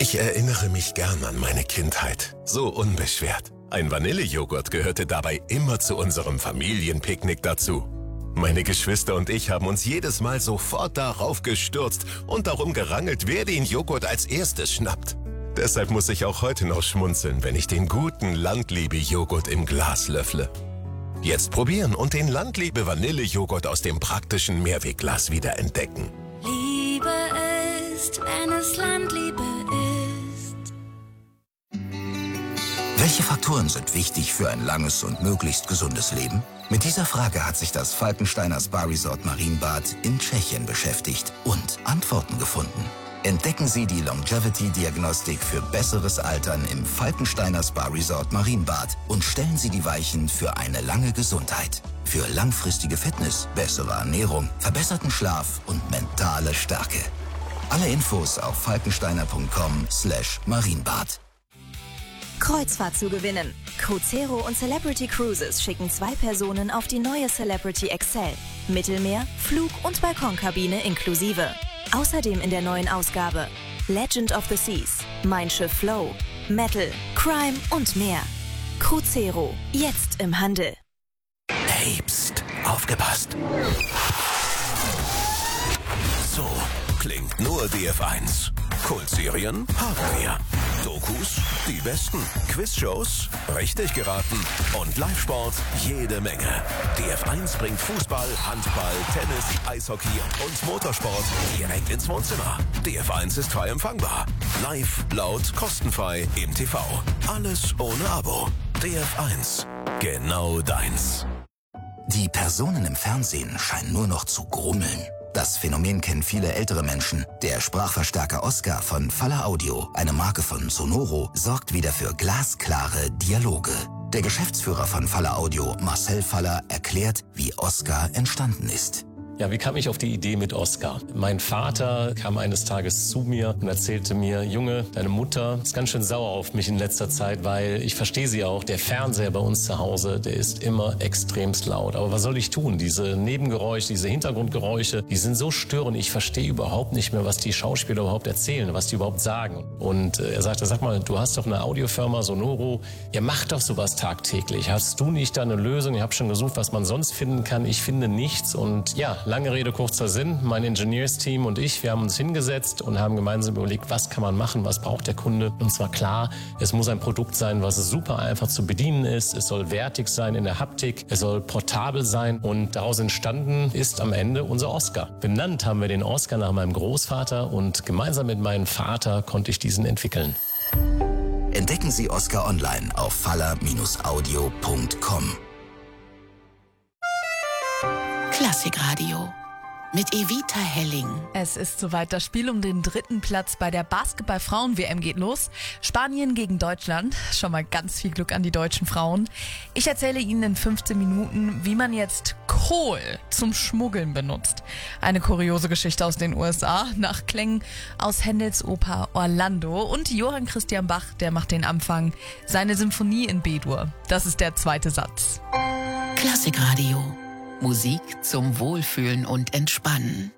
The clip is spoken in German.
Ich erinnere mich gern an meine Kindheit. So unbeschwert. Ein Vanillejoghurt gehörte dabei immer zu unserem Familienpicknick dazu. Meine Geschwister und ich haben uns jedes Mal sofort darauf gestürzt und darum gerangelt, wer den Joghurt als erstes schnappt. Deshalb muss ich auch heute noch schmunzeln, wenn ich den guten Landliebe-Joghurt im Glas löffle. Jetzt probieren und den Landliebe-Vanillejoghurt aus dem praktischen Mehrwegglas wieder entdecken. Liebe ist, wenn es Landliebe ist. Welche Faktoren sind wichtig für ein langes und möglichst gesundes Leben? Mit dieser Frage hat sich das Falkensteiner Spa Resort Marienbad in Tschechien beschäftigt und Antworten gefunden. Entdecken Sie die Longevity-Diagnostik für besseres Altern im Falkensteiner Spa Resort Marienbad und stellen Sie die Weichen für eine lange Gesundheit. Für langfristige Fitness, bessere Ernährung, verbesserten Schlaf und mentale Stärke. Alle Infos auf falkensteiner.com/Marienbad. Kreuzfahrt zu gewinnen. Crucero und Celebrity Cruises schicken 2 Personen auf die neue Celebrity Excel. Mittelmeer, Flug- und Balkonkabine inklusive. Außerdem in der neuen Ausgabe Legend of the Seas, Mein Schiff Flow, Metal, Crime und mehr. Crucero, jetzt im Handel. Hey, pst, aufgepasst. So klingt nur DF1. Kultserien haben wir. Dokus, die besten. Quizshows, richtig geraten. Und Live-Sport, jede Menge. DF1 bringt Fußball, Handball, Tennis, Eishockey und Motorsport direkt ins Wohnzimmer. DF1 ist frei empfangbar. Live, laut, kostenfrei im TV. Alles ohne Abo. DF1, genau deins. Die Personen im Fernsehen scheinen nur noch zu grummeln. Das Phänomen kennen viele ältere Menschen. Der Sprachverstärker Oscar von Faller Audio, eine Marke von Sonoro, sorgt wieder für glasklare Dialoge. Der Geschäftsführer von Faller Audio, Marcel Faller, erklärt, wie Oscar entstanden ist. Ja, wie kam ich auf die Idee mit Oscar? Mein Vater kam eines Tages zu mir und erzählte mir, Junge, deine Mutter ist ganz schön sauer auf mich in letzter Zeit, weil ich verstehe sie auch, der Fernseher bei uns zu Hause, der ist immer extremst laut. Aber was soll ich tun? Diese Nebengeräusche, diese Hintergrundgeräusche, die sind so störend. Ich verstehe überhaupt nicht mehr, was die Schauspieler überhaupt erzählen, was die überhaupt sagen. Und er sagte, sag mal, du hast doch eine Audiofirma, Sonoro, ihr macht doch sowas tagtäglich. Hast du nicht da eine Lösung? Ich habe schon gesucht, was man sonst finden kann. Ich finde nichts und ja, lange Rede, kurzer Sinn. Mein Engineers-Team und ich, wir haben uns hingesetzt und haben gemeinsam überlegt, was kann man machen, was braucht der Kunde. Und zwar klar, es muss ein Produkt sein, was super einfach zu bedienen ist. Es soll wertig sein in der Haptik, es soll portabel sein und daraus entstanden ist am Ende unser Oscar. Benannt haben wir den Oscar nach meinem Großvater und gemeinsam mit meinem Vater konnte ich diesen entwickeln. Entdecken Sie Oscar online auf faller-audio.com. Klassikradio mit Evita Helling. Es ist soweit, das Spiel um den 3. Platz bei der Basketball-Frauen-WM geht los. Spanien gegen Deutschland. Schon mal ganz viel Glück an die deutschen Frauen. Ich erzähle Ihnen in 15 Minuten, wie man jetzt Kohl zum Schmuggeln benutzt. Eine kuriose Geschichte aus den USA, nach Klängen aus Händels Oper Orlando. Und Johann Christian Bach, der macht den Anfang. Seine Symphonie in B-Dur. Das ist der 2. Satz. Klassikradio. Musik zum Wohlfühlen und Entspannen.